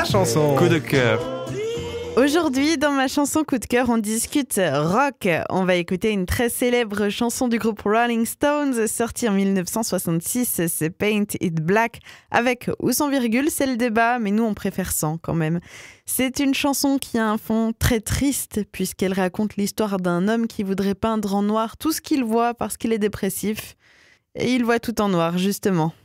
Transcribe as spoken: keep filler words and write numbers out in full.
ta chanson coup de cœur. Aujourd'hui, dans ma chanson coup de cœur, on discute rock. On va écouter une très célèbre chanson du groupe Rolling Stones, sortie en dix-neuf cent soixante-six, c'est Paint It Black, avec ou sans virgule, c'est le débat, mais nous on préfère sans quand même. C'est une chanson qui a un fond très triste, puisqu'elle raconte l'histoire d'un homme qui voudrait peindre en noir tout ce qu'il voit parce qu'il est dépressif. Et il voit tout en noir, justement.